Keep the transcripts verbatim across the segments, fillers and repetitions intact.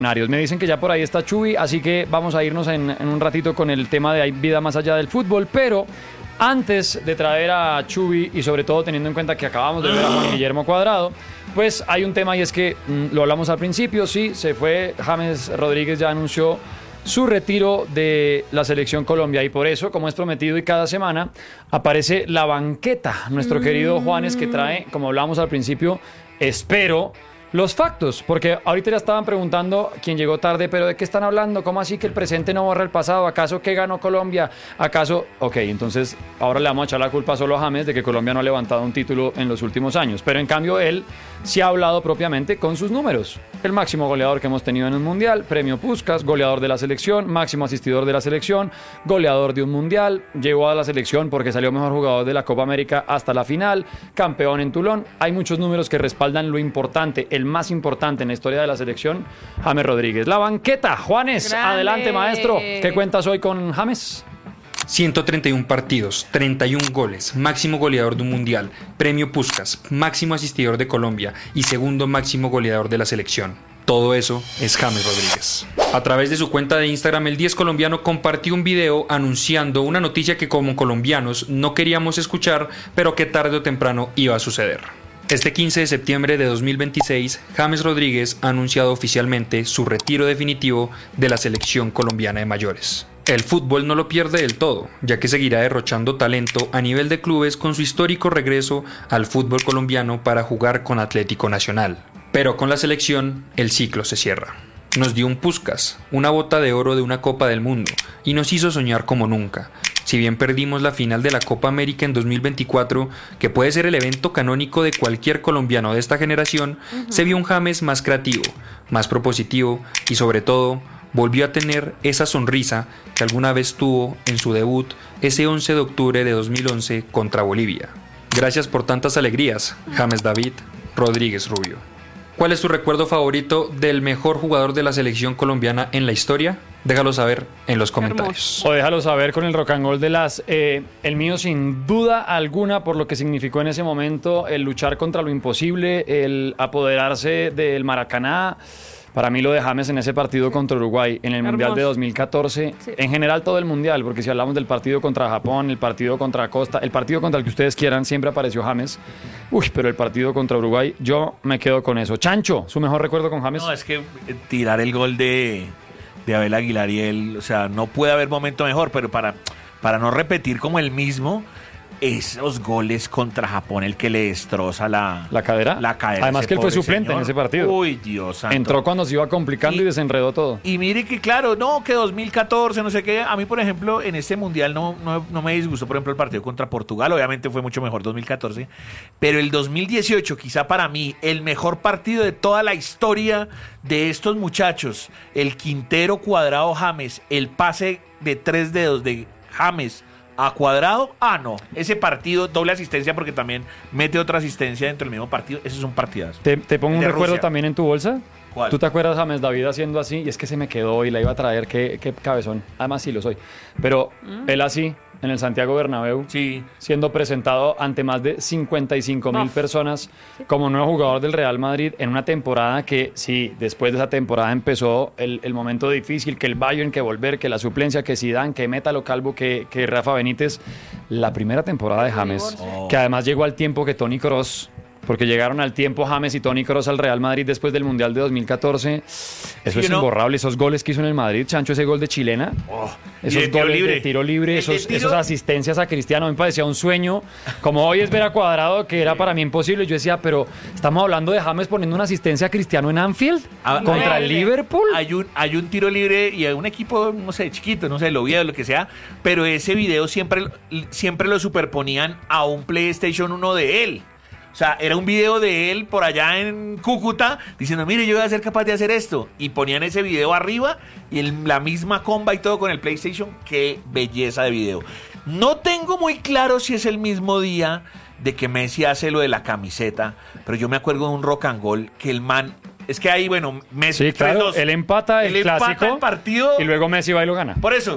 Me dicen que ya por ahí está Chuy, así que vamos a irnos en, en un ratito con el tema de hay vida más allá del fútbol, pero antes de traer a Chuy y sobre todo teniendo en cuenta que acabamos de ver a Juan Guillermo Cuadrado, pues hay un tema y es que mmm, lo hablamos al principio, sí, se fue, James Rodríguez ya anunció su retiro de la Selección Colombia y por eso, como es prometido y cada semana, aparece la banqueta, nuestro mm. querido Juanes que trae, como hablábamos al principio, espero... los factos, porque ahorita ya estaban preguntando quién llegó tarde, pero ¿de qué están hablando? ¿Cómo así que el presente no borra el pasado? ¿Acaso qué ganó Colombia? ¿Acaso? Ok, entonces ahora le vamos a echar la culpa solo a James de que Colombia no ha levantado un título en los últimos años, pero en cambio él sí ha hablado propiamente con sus números. El máximo goleador que hemos tenido en un mundial, premio Puskás, goleador de la selección, máximo asistidor de la selección, goleador de un mundial, llegó a la selección porque salió mejor jugador de la Copa América hasta la final, campeón en Toulon. Hay muchos números que respaldan lo importante, el más importante en la historia de la selección, James Rodríguez. La banqueta, Juanes, grande. Adelante maestro, ¿qué cuentas hoy con James? ciento treinta y uno partidos, treinta y uno goles, máximo goleador de un mundial, premio Puskás, máximo asistidor de Colombia y segundo máximo goleador de la selección. Todo eso es James Rodríguez. A través de su cuenta de Instagram, el diez colombiano compartió un video anunciando una noticia que como colombianos no queríamos escuchar, pero que tarde o temprano iba a suceder. Este quince de septiembre de dos mil veintiséis, James Rodríguez ha anunciado oficialmente su retiro definitivo de la selección colombiana de mayores. El fútbol no lo pierde del todo, ya que seguirá derrochando talento a nivel de clubes con su histórico regreso al fútbol colombiano para jugar con Atlético Nacional. Pero con la selección, el ciclo se cierra. Nos dio un Puskás, una bota de oro de una Copa del Mundo, y nos hizo soñar como nunca. Si bien perdimos la final de la Copa América en dos mil veinticuatro, que puede ser el evento canónico de cualquier colombiano de esta generación, uh-huh. se vio un James más creativo, más propositivo y sobre todo volvió a tener esa sonrisa que alguna vez tuvo en su debut ese once de octubre de dos mil once contra Bolivia. Gracias por tantas alegrías, James David Rodríguez Rubio. ¿Cuál es tu recuerdo favorito del mejor jugador de la selección colombiana en la historia? Déjalo saber en los comentarios. O déjalo saber con el rock and roll de las... Eh, el mío sin duda alguna por lo que significó en ese momento el luchar contra lo imposible, el apoderarse del Maracaná. Para mí lo de James en ese partido contra Uruguay, en el Hermoso. Mundial de dos mil catorce, sí. En general todo el Mundial, porque si hablamos del partido contra Japón, el partido contra Costa, el partido contra el que ustedes quieran, siempre apareció James. Uy, pero el partido contra Uruguay, yo me quedo con eso. Chancho, ¿su mejor recuerdo con James? No, es que tirar el gol de, de Abel Aguilar y él, o sea, no puede haber momento mejor, pero para, para no repetir como el mismo... esos goles contra Japón, el que le destroza la, ¿La cadera. La cadera. Además que él fue suplente señor. En ese partido. Uy, Dios santo. Entró cuando se iba complicando y, y desenredó todo. Y mire que claro, no, que dos mil catorce, no sé qué. A mí, por ejemplo, en este mundial no, no, no me disgustó, por ejemplo, el partido contra Portugal. Obviamente fue mucho mejor dos mil catorce. Pero el dos mil dieciocho, quizá para mí, el mejor partido de toda la historia de estos muchachos. El Quintero, Cuadrado, James. El pase de tres dedos de James a Cuadrado, ah no, ese partido, doble asistencia porque también mete otra asistencia dentro del mismo partido, ese es un partidazo. ¿Te, te pongo un recuerdo Rusia. También en tu bolsa? ¿Cuál? ¿Tú te acuerdas a James David haciendo así? Y es que se me quedó y la iba a traer, qué, qué cabezón, además sí lo soy, pero ¿Mm? Él así, en el Santiago Bernabéu, sí. siendo presentado ante más de cincuenta y cinco mil personas como nuevo jugador del Real Madrid en una temporada que sí, después de esa temporada empezó el, el momento difícil, que el Bayern, que volver, que la suplencia, que Zidane, que Métalo Calvo, que, que Rafa Benítez. La primera temporada de James, oh. que además llegó al tiempo que Toni Kroos, porque llegaron al tiempo James y Toni Kroos al Real Madrid después del Mundial de dos mil catorce. Eso es imborrable, esos goles que hizo en el Madrid, Chancho, ese gol de chilena, oh, esos goles libre. de tiro libre, esos, tiro... esas asistencias a Cristiano, me parecía un sueño, como hoy es ver a Cuadrado, que era para mí imposible. Yo decía, pero estamos hablando de James poniendo una asistencia a Cristiano en Anfield, ah, contra el Liverpool. Hay un, hay un tiro libre y hay un equipo, no sé, chiquito, no sé, lo Oviedo, lo que sea, pero ese video siempre, siempre lo superponían a un PlayStation uno de él. O sea, era un video de él por allá en Cúcuta diciendo, mire, yo voy a ser capaz de hacer esto. Y ponían ese video arriba y el, la misma comba y todo con el PlayStation. Qué belleza de video. No tengo muy claro si es el mismo día de que Messi hace lo de la camiseta, pero yo me acuerdo de un rock and roll que el man... Es que ahí, bueno, Messi... Sí, claro, él empata el él clásico empata el partido y luego Messi va y lo gana. Por eso...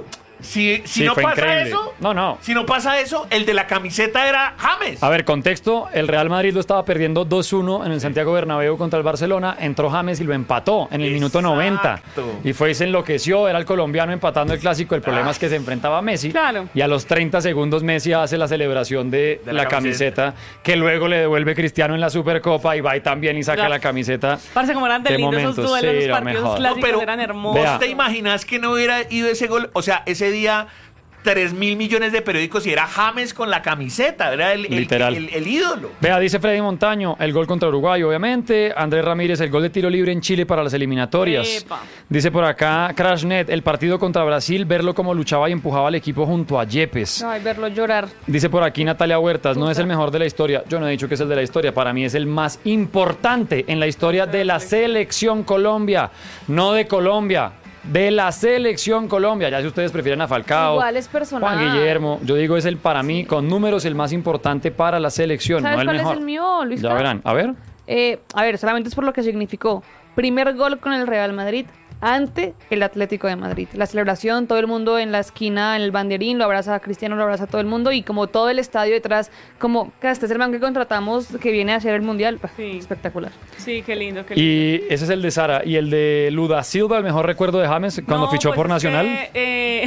Si, si Sí, no fue pasa increíble. eso, No, no. si no pasa eso, el de la camiseta era James. A ver, contexto, el Real Madrid lo estaba perdiendo dos uno en el Santiago Bernabéu contra el Barcelona, entró James y lo empató en el minuto noventa. Exacto. Y fue y se enloqueció, era el colombiano empatando el clásico, el problema es que se enfrentaba a Messi. Claro. Y a los treinta segundos Messi hace la celebración de, De la la camiseta. camiseta. que luego le devuelve Cristiano en la Supercopa y va y también y saca Ya. la camiseta. Parece como eran de Qué lindos esos momentos, duelos, sí, los no, partidos mejor. clásicos No, pero eran hermosos. Vea. ¿Vos te imaginas que no hubiera ido ese gol? O sea, ese día tres mil millones de periódicos y era James con la camiseta, era el, el- Literal. el- el ídolo. Vea, dice Freddy Montaño, el gol contra Uruguay, obviamente. Andrés Ramírez, el gol de tiro libre en Chile para las eliminatorias. Epa. Dice por acá, Crashnet, el partido contra Brasil, verlo como luchaba y empujaba al equipo junto a Yepes. Ay, verlo llorar. Dice por aquí Natalia Huertas, no Puta. es el mejor de la historia. Yo no he dicho que es el de la historia, para mí es el más importante en la historia de la selección Colombia, no de Colombia. De la selección Colombia, ya si ustedes prefieren a Falcao, Igual es personal. Juan Guillermo, yo digo es el para mí con números el más importante para la selección, ¿Sabes no el cuál mejor. es el mío, Luis? Ya verán, a ver. Eh, a ver, solamente es por lo que significó. Primer gol con el Real Madrid ante el Atlético de Madrid. La celebración, todo el mundo en la esquina, en el banderín, lo abraza a Cristiano, lo abraza a todo el mundo y como todo el estadio detrás, como que este es el man que contratamos que viene a hacer el Mundial. Sí. Espectacular. Sí, qué lindo, qué lindo. Y ese es el de Sara. Y el de Luda Silva, el mejor recuerdo de James cuando No, fichó pues por es Nacional. que, eh,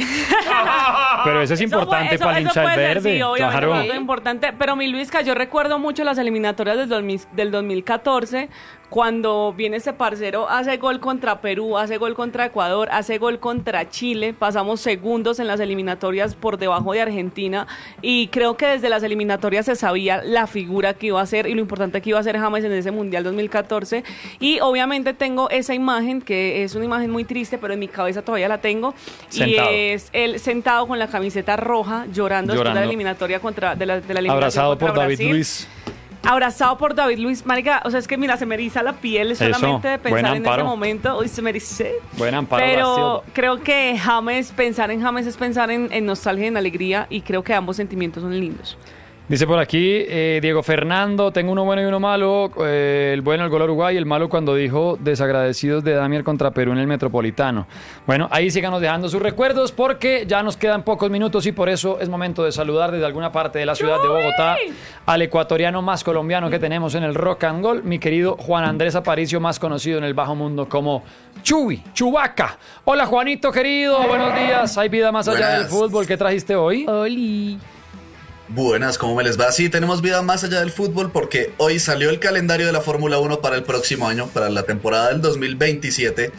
Pero ese es Eso importante fue- eso- para el eso hincha del puede ser, verde. sí, obviamente, Claro. algo importante. Pero mi Luisca, yo recuerdo mucho las eliminatorias del, dos mil del dos mil catorce, cuando viene ese parcero, hace gol contra Perú, hace gol contra Ecuador, hace gol contra Chile, pasamos segundos en las eliminatorias por debajo de Argentina y creo que desde las eliminatorias se sabía la figura que iba a ser y lo importante que iba a ser James en ese Mundial dos mil catorce y obviamente tengo esa imagen que es una imagen muy triste, pero en mi cabeza todavía la tengo Sentado. y es él sentado con la camiseta roja llorando, después de Llorando. la eliminatoria contra de la, de la eliminación Abrazado contra por David Brasil. Luis. Abrazado por David Luis, marica, o sea, es que mira, se me eriza la piel solamente de buen pensar en ese amparo. momento. Uy, se me erice. Buen amparo. Pero Silva. creo que James, pensar en James es pensar en, en nostalgia y en alegría y creo que ambos sentimientos son lindos. Dice por aquí eh, Diego Fernando, tengo uno bueno y uno malo. Eh, el bueno, el gol a Uruguay, el malo cuando dijo desagradecidos de Damier contra Perú en el Metropolitano. Bueno, ahí síganos dejando sus recuerdos porque ya nos quedan pocos minutos y por eso es momento de saludar desde alguna parte de la ciudad de Bogotá al ecuatoriano más colombiano que tenemos en el Rock and Roll, mi querido Juan Andrés Aparicio, más conocido en el bajo mundo como Chuy, Chubaca. Hola Juanito querido, buenos días. Hay vida más allá del Buenas. fútbol. ¿Qué trajiste hoy? Oli. Buenas, ¿cómo me les va? Sí, tenemos vida más allá del fútbol porque hoy salió el calendario de la Fórmula uno para el próximo año, para la temporada del dos mil veintisiete.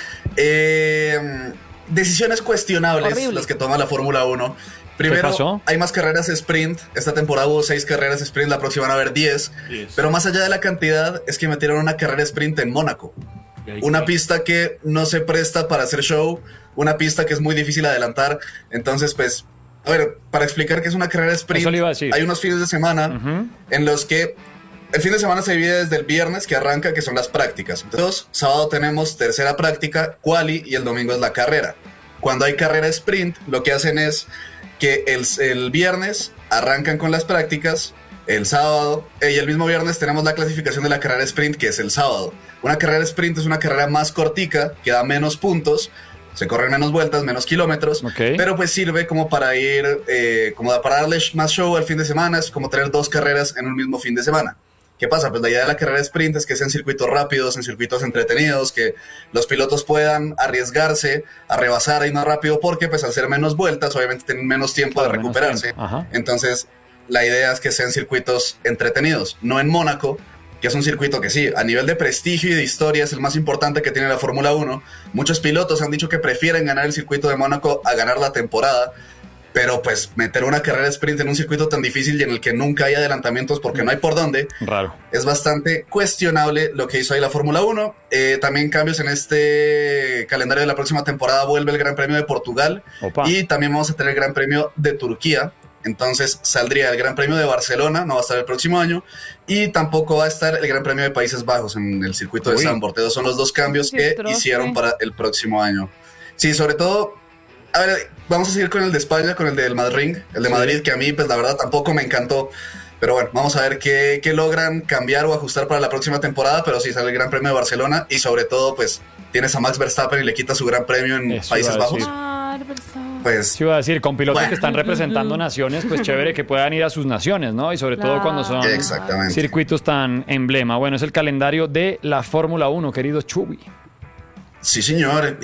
Eh, decisiones cuestionables Horrible. las que toma la Fórmula uno. Primero, pasó? hay más carreras sprint. Esta temporada hubo seis carreras sprint, la próxima van a haber diez. Diez. Pero más allá de la cantidad, es que metieron una carrera sprint en Mónaco. Una pista que no se presta para hacer show, una pista que es muy difícil adelantar. Entonces, pues, a ver, para explicar qué es una carrera sprint, Eso le iba a decir. hay unos fines de semana Ujú. en los que el fin de semana se divide desde el viernes que arranca, que son las prácticas. Entonces, sábado tenemos tercera práctica, quali, y el domingo es la carrera. Cuando hay carrera sprint, lo que hacen es que el, el viernes arrancan con las prácticas, el sábado, eh, y el mismo viernes tenemos la clasificación de la carrera sprint, que es el sábado. Una carrera sprint es una carrera más cortica, que da menos puntos, se corren menos vueltas, menos kilómetros, Ok. pero pues sirve como para ir, eh, como da- para darle más show al fin de semana, es como tener dos carreras en un mismo fin de semana. ¿Qué pasa? Pues la idea de la carrera sprint es que sean circuitos rápidos, en circuitos entretenidos, que los pilotos puedan arriesgarse a rebasar ahí más rápido, porque pues al ser menos vueltas, obviamente tienen menos tiempo Claro, de menos recuperarse. tiempo. Ajá. Entonces, la idea es que sean circuitos entretenidos, no en Mónaco, que es un circuito que sí, a nivel de prestigio y de historia es el más importante que tiene la Fórmula uno. Muchos pilotos han dicho que prefieren ganar el circuito de Mónaco a ganar la temporada, pero pues meter una carrera sprint en un circuito tan difícil y en el que nunca hay adelantamientos porque no hay por dónde, Raro. es bastante cuestionable lo que hizo ahí la Fórmula uno. Eh, también cambios en este calendario de la próxima temporada, vuelve el Gran Premio de Portugal Opa. y también vamos a tener el Gran Premio de Turquía. Entonces saldría el Gran Premio de Barcelona, no va a estar el próximo año, y tampoco va a estar el Gran Premio de Países Bajos en el circuito de Uy. Zandvoort. Esos son los dos cambios Qué que troce. hicieron para el próximo año. Sí, sobre todo, a ver, vamos a seguir con el de España, con el del Madrid, el de Sí. Madrid, que a mí, pues la verdad, tampoco me encantó. Pero bueno, vamos a ver qué, qué logran cambiar o ajustar para la próxima temporada, pero sí sale el Gran Premio de Barcelona y sobre todo, pues, tienes a Max Verstappen y le quita su Gran Premio en Eso Países iba a Bajos. decir. Ah, Verstappen. pues... Sí, iba a decir, con pilotos Bueno. que están representando naciones, pues chévere que puedan ir a sus naciones, ¿no? Y sobre todo cuando son Exactamente. circuitos tan emblema. Bueno, es el calendario de la Fórmula uno, querido Chubi. Sí, señor.